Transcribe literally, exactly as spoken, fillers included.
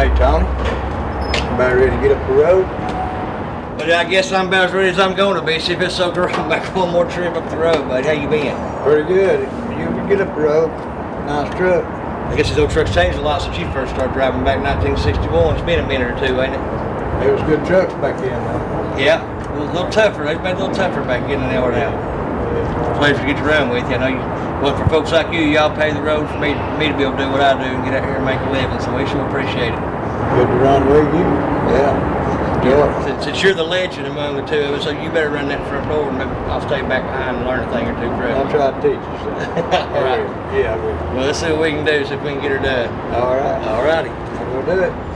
Hey, Tony. About ready to get up the road? But I guess I'm about as ready as I'm going to be. See if it's so dry, I'm back one more trip up the road, bud. How you been? Pretty good. You can get up the road. Nice truck. I guess these old trucks changed a lot since you first started driving back in nineteen sixty-one. It's been a minute or two, ain't it? It was good trucks back then, though. Yeah, a little, little tougher. They've been a little tougher back in than they are now. Pleasure to get you around with you. I know you, well, for folks like you, y'all pay the road for me, me to be able to do what I do and get out here and make a living, so we sure appreciate it. Good to run with you. Yeah. Yeah. Since, since you're the legend among the two of us, so you better run that front door and maybe I'll stay back behind and learn a thing or two from you. I'll try to teach you something. All right. Yeah, I will. Well, let's see what we can do, see if we can get her done. All right. All righty. I'll go do it.